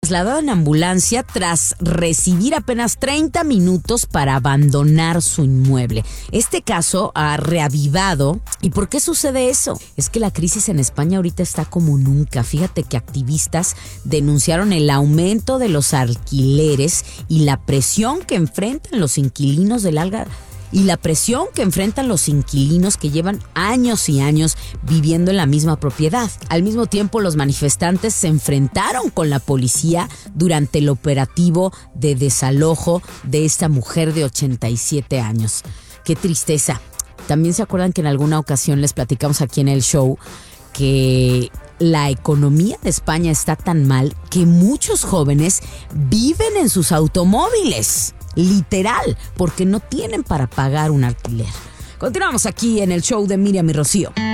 trasladado en ambulancia tras recibir apenas 30 minutos para abandonar su inmueble. Este caso ha reavivado. ¿Y por qué sucede eso? Es que la crisis en España ahorita está como nunca. Fíjate que activistas denunciaron el aumento de los alquileres y la presión que enfrentan los inquilinos que llevan años y años viviendo en la misma propiedad. Al mismo tiempo, los manifestantes se enfrentaron con la policía durante el operativo de desalojo de esta mujer de 87 años. ¡Qué tristeza! También se acuerdan que en alguna ocasión les platicamos aquí en el show que la economía de España está tan mal que muchos jóvenes viven en sus automóviles. Literal, porque no tienen para pagar un alquiler. Continuamos aquí en el show de Miriam y Rocío.